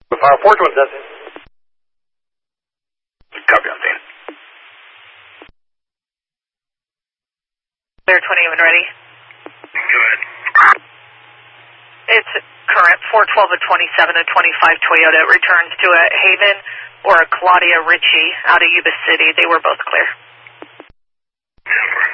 Fire 427. Copy on scene. Clear 20 when ready. Go ahead. It's current 412 of 27 of 25 Toyota. Returns to a Haven or a Claudia Ritchie out of Yuba City. They were both clear. Yeah,